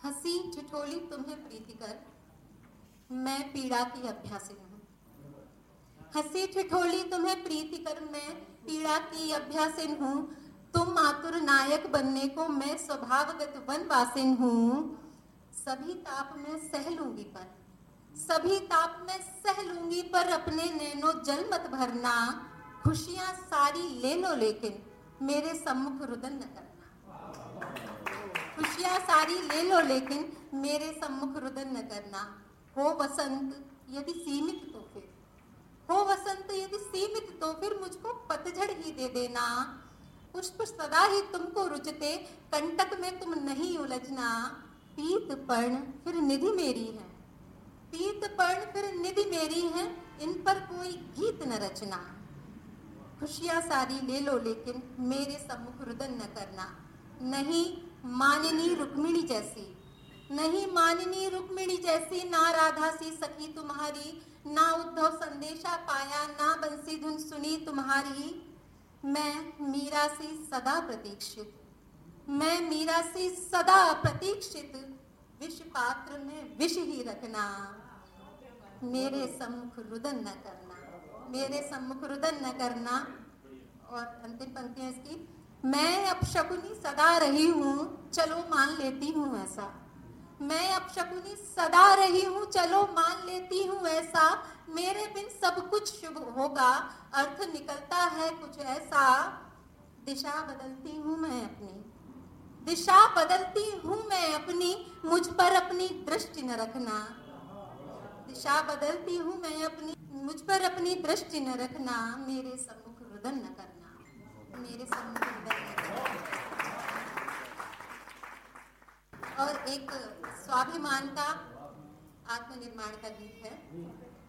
हंसी ठिठोली तुम्हें प्रीतिकर, मैं पीड़ा की अभ्यासिन हूँ। हंसी ठिठोली तुम्हें प्रीतिकर, मैं पीड़ा की अभ्यासिन हूँ। तुम आतुर नायक बनने को, मैं स्वभावगत वनवासिन हूँ। सभी ताप मैं सह लूंगी पर, सभी ताप मैं सह लूंगी पर, अपने नैनो जल मत भरना। खुशियां सारी ले लो लेकिन मेरे सम्मुख रुदन न करना। खुशियां सारी ले लो लेकिन मेरे सम्मुख रुदन न करना। हो वसंत यदि सीमित तो फिर, हो वसंत यदि सीमित तो फिर मुझको पतझड़ ही दे देना। पुष्प सदा ही तुमको रुचते, कंटक में तुम नहीं उलझना। पीत पर्ण फिर निधि मेरी है, पीत पर्ण फिर निधि मेरी है, इन पर कोई गीत न रचना। खुशियां सारी ले लो लेकिन मेरे सम्मुख रुदन न करना। नहीं मानिनी रुक्मिणी जैसी, नहीं मानिनी रुक्मिणी जैसी, ना राधा सी सखी तुम्हारी, ना उद्धव संदेशा पाया, ना बंसी धुन सुनी तुम्हारी। मैं मीरा सी सदा प्रतीक्षित, मैं मीरा सी सदा प्रतीक्षित, विष पात्र में विष ही रखना। मेरे सम्मुख रुदन न करना, मेरे सम्मुख रुदन न करना। और अंतिम पंक्तियां इसकी, मैं अपशकुनी सदा रही हूँ, चलो मान लेती हूँ ऐसा। मैं अपशकुनी सदा रही हूँ, चलो मान लेती हूँ ऐसा। मेरे बिन सब कुछ शुभ होगा, अर्थ निकलता है कुछ ऐसा। दिशा बदलती हूँ मैं अपनी, दिशा बदलती हूँ मैं अपनी, मुझ पर अपनी दृष्टि न रखना। दिशा बदलती हूँ मैं अपनी, मुझ पर अपनी दृष्टि न रखना। मेरे सम्मुख रुदन न करना, मेरे सम्मुख रुदन न करना। और एक स्वाभिमान का आत्मनिर्माण का गीत है।